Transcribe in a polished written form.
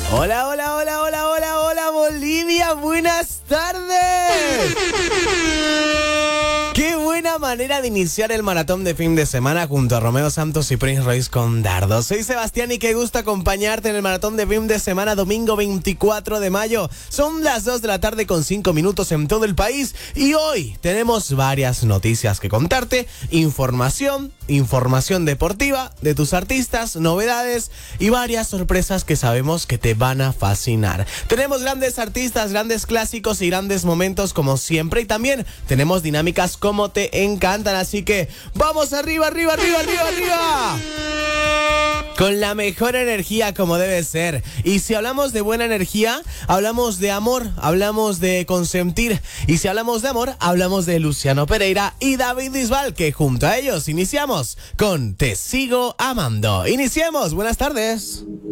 Hola, hola, hola, hola, hola, hola, Bolivia, buenas tardes. Qué buena manera de iniciar el maratón de fin de semana junto a Romeo Santos y Prince Royce con Dardo. Soy Sebastián y qué gusto acompañarte en el maratón de fin de semana domingo 24 de mayo. Son las 2 de la tarde con 5 minutos en todo el país y hoy tenemos varias noticias que contarte, información deportiva de tus artistas, novedades y varias sorpresas que sabemos que te van a fascinar. Tenemos grandes artistas, grandes clásicos y grandes momentos como siempre y también tenemos dinámicas como te encantan, así que vamos arriba, arriba, arriba, arriba, arriba. Con la mejor energía como debe ser. Y si hablamos de buena energía, hablamos de amor, hablamos de consentir. Y si hablamos de amor, hablamos de Luciano Pereira y David Bisbal, que junto a ellos iniciamos con Te Sigo Amando. Iniciemos, buenas tardes.